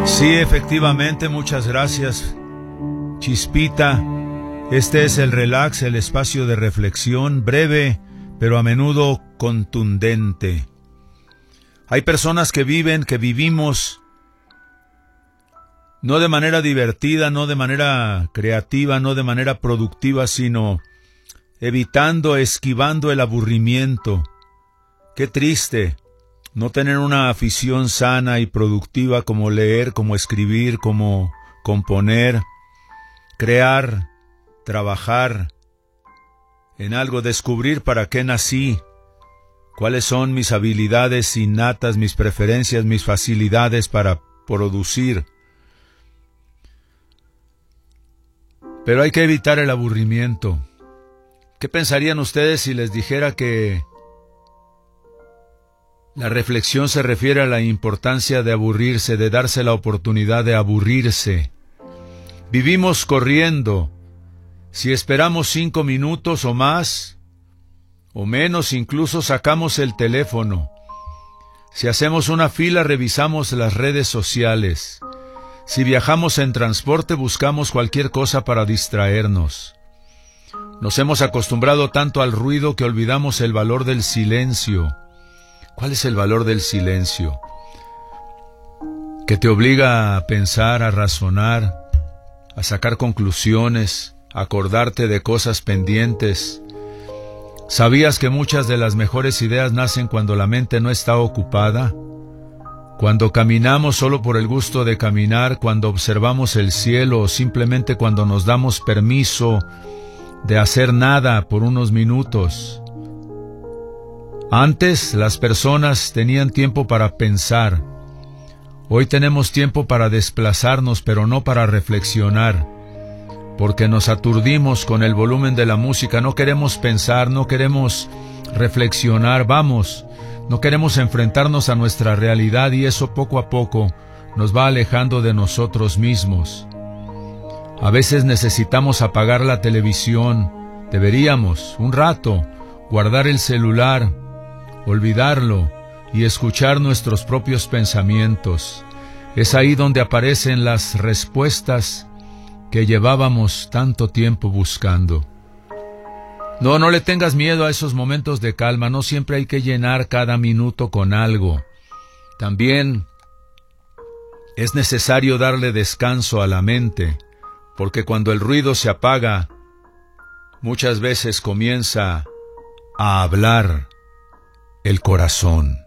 Sí, efectivamente, muchas gracias, Chispita. Este es el relax, el espacio de reflexión, breve, pero a menudo contundente. Hay personas que vivimos, no de manera divertida, no de manera creativa, no de manera productiva, sino evitando, esquivando el aburrimiento. Qué triste no tener una afición sana y productiva como leer, como escribir, como componer, crear, trabajar en algo, descubrir para qué nací, cuáles son mis habilidades innatas, mis preferencias, mis facilidades para producir. Pero hay que evitar el aburrimiento. ¿Qué pensarían ustedes si les dijera que la reflexión se refiere a la importancia de aburrirse, de darse la oportunidad de aburrirse? Vivimos corriendo. Si esperamos 5 minutos o más, o menos, incluso sacamos el teléfono. Si hacemos una fila, revisamos las redes sociales. Si viajamos en transporte, buscamos cualquier cosa para distraernos. Nos hemos acostumbrado tanto al ruido que olvidamos el valor del silencio. ¿Cuál es el valor del silencio? Que te obliga a pensar, a razonar, a sacar conclusiones, a acordarte de cosas pendientes. ¿Sabías que muchas de las mejores ideas nacen cuando la mente no está ocupada? Cuando caminamos solo por el gusto de caminar, cuando observamos el cielo o simplemente cuando nos damos permiso de hacer nada por unos minutos. Antes las personas tenían tiempo para pensar. Hoy tenemos tiempo para desplazarnos, pero no para reflexionar, porque nos aturdimos con el volumen de la música. No queremos pensar, no queremos reflexionar, no queremos enfrentarnos a nuestra realidad, y eso poco a poco nos va alejando de nosotros mismos. A veces necesitamos apagar la televisión, deberíamos, un rato, guardar el celular, olvidarlo y escuchar nuestros propios pensamientos. Es ahí donde aparecen las respuestas que llevábamos tanto tiempo buscando. No le tengas miedo a esos momentos de calma. No siempre hay que llenar cada minuto con algo. También es necesario darle descanso a la mente, porque cuando el ruido se apaga, muchas veces comienza a hablar el corazón.